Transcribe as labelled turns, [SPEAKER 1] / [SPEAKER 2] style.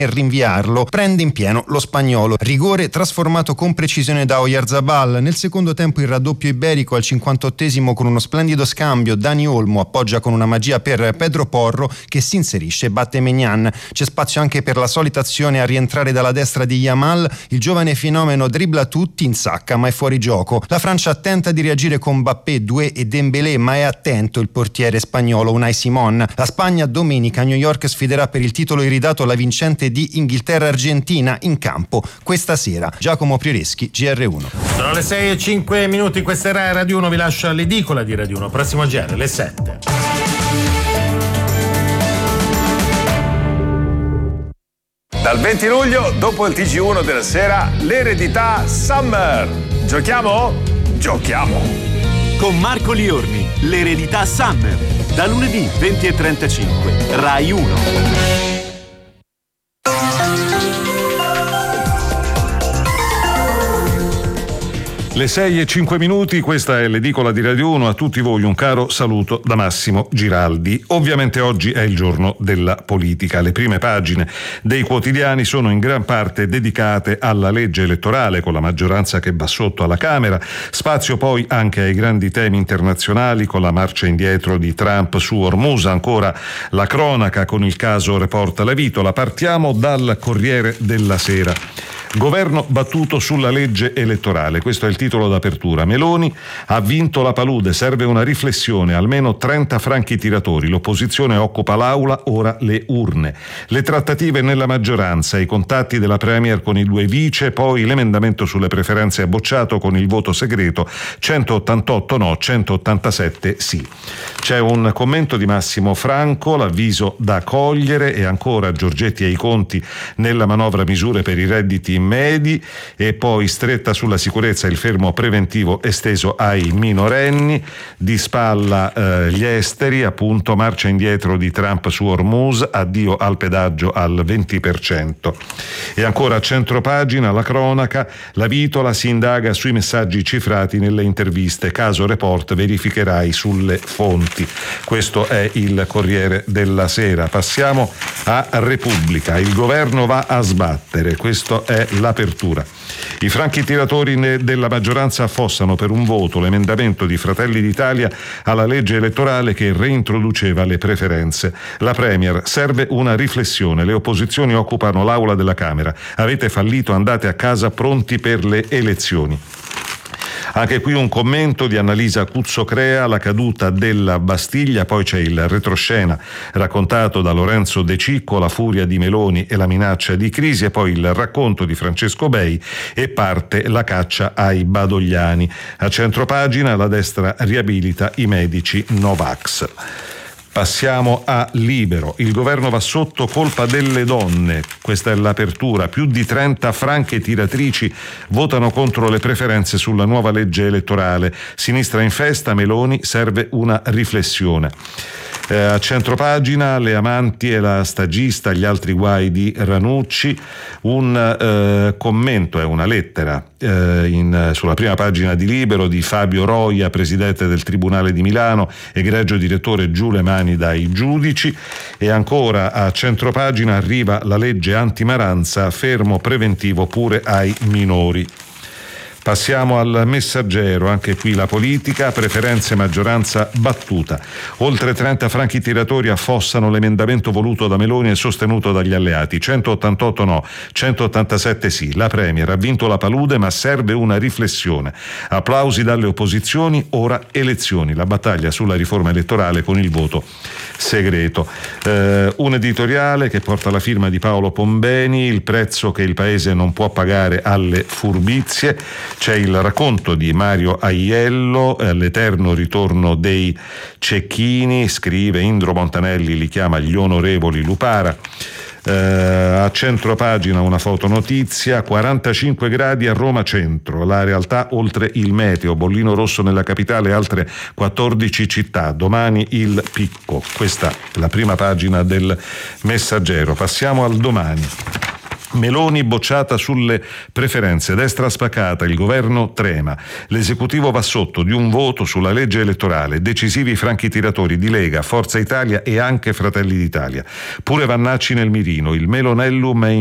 [SPEAKER 1] e rinviarlo. Prende in pieno lo spagnolo. Rigore trasformato con precisione da Oyarzabal. Nel secondo tempo il raddoppio iberico al 58esimo con uno splendido scambio. Dani Olmo appoggia con una magia per Pedro Porro che si inserisce e batte Maignan. C'è spazio anche per la solita azione a rientrare dalla destra di Yamal. Il giovane fenomeno dribbla tutti, insacca ma è fuori gioco. La Francia tenta di reagire con Mbappé, Doué e Dembélé, ma è attento il portiere spagnolo Unai Simon. La Spagna domenica a New York sfiderà per il titolo iridato la vincente di Inghilterra-Argentina in campo questa sera. Giacomo Prioreschi, GR1.
[SPEAKER 2] Sono le 6:05, questa è Radio 1, vi lascio l'edicola di Radio 1, prossimo GR, le 7.
[SPEAKER 3] Dal 20 luglio, dopo il TG1 della sera, l'eredità Summer. Giochiamo? Giochiamo!
[SPEAKER 4] Con Marco Liorni, l'eredità Summer. Da lunedì 20:35, Rai 1.
[SPEAKER 5] Le 6:05, questa è l'edicola di Radio 1, a tutti voi un caro saluto da Massimo Giraldi. Ovviamente oggi è il giorno della politica. Le prime pagine dei quotidiani sono in gran parte dedicate alla legge elettorale con la maggioranza che va sotto alla Camera, spazio poi anche ai grandi temi internazionali con la marcia indietro di Trump su Hormuz, ancora la cronaca con il caso Report La Vitola. Partiamo dal Corriere della Sera. Governo battuto sulla legge elettorale, questo è il titolo d'apertura. Meloni ha vinto la palude, serve una riflessione, almeno 30 franchi tiratori, l'opposizione occupa l'aula, ora le urne. Le trattative nella maggioranza, i contatti della Premier con i due vice, poi l'emendamento sulle preferenze bocciato con il voto segreto, 188 no, 187 sì. C'è un commento di Massimo Franco, l'avviso da cogliere e ancora Giorgetti ai conti nella manovra misure per i redditi medi e poi stretta sulla sicurezza il fermo preventivo esteso ai minorenni, di spalla gli esteri, appunto marcia indietro di Trump su Hormuz, addio al pedaggio al 20%. E ancora a centropagina la cronaca, La Vitola si indaga sui messaggi cifrati nelle interviste, caso Report verificherai sulle fonti. Questo è il Corriere della Sera. Passiamo a Repubblica, il governo va a sbattere, questo è l'apertura. I franchi tiratori della maggioranza affossano per un voto l'emendamento di Fratelli d'Italia alla legge elettorale che reintroduceva le preferenze. La Premier: serve una riflessione, le opposizioni occupano l'aula della Camera, avete fallito, andate a casa pronti per le elezioni. Anche qui un commento di Annalisa Cuzzocrea, la caduta della Bastiglia, poi c'è il retroscena raccontato da Lorenzo De Cicco, la furia di Meloni e la minaccia di crisi, e poi il racconto di Francesco Bei e parte la caccia ai badogliani. A centropagina la destra riabilita i medici Novax. Passiamo a Libero. Il governo va sotto, colpa delle donne. Questa è l'apertura. Più di 30 franche tiratrici votano contro le preferenze sulla nuova legge elettorale. Sinistra in festa, Meloni, serve una riflessione. A centropagina le amanti e la stagista, gli altri guai di Ranucci, un commento, è una lettera sulla prima pagina di Libero di Fabio Roia, presidente del Tribunale di Milano, egregio direttore, giù le mani dai giudici. E ancora a centropagina arriva la legge antimaranza, fermo preventivo pure ai minori. Passiamo al Messaggero, anche qui la politica, preferenze maggioranza battuta. Oltre 30 franchi tiratori affossano l'emendamento voluto da Meloni e sostenuto dagli alleati. 188 no, 187 sì. La Premier ha vinto la palude, ma serve una riflessione. Applausi dalle opposizioni, ora elezioni. La battaglia sulla riforma elettorale con il voto segreto. Un editoriale che porta la firma di Paolo Pombeni, il prezzo che il paese non può pagare alle furbizie. C'è il racconto di Mario Aiello, l'eterno ritorno dei cecchini, scrive Indro Montanelli, li chiama gli onorevoli Lupara. A centropagina una fotonotizia, 45 gradi a Roma centro, la realtà oltre il meteo, bollino rosso nella capitale e altre 14 città, domani il picco. Questa è la prima pagina del Messaggero. Passiamo al Domani. Meloni bocciata sulle preferenze, destra spaccata, il governo trema, l'esecutivo va sotto di un voto sulla legge elettorale, decisivi franchi tiratori di Lega, Forza Italia e anche Fratelli d'Italia. Pure Vannacci nel mirino, il Melonellum è